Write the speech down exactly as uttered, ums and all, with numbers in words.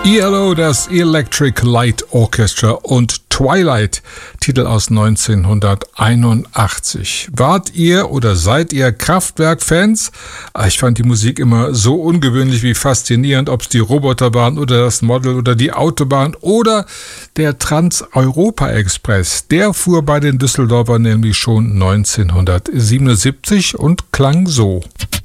E L O, das Electric Light Orchestra und Twilight, Titel aus neunzehnhunderteinundachtzig. Wart ihr oder seid ihr Kraftwerk-Fans? Ich fand die Musik immer so ungewöhnlich wie faszinierend, ob es die Roboter waren oder das Model oder die Autobahn oder der Trans-Europa-Express. Der fuhr bei den Düsseldorfern nämlich schon neunzehnhundertsiebenundsiebzig und klang so.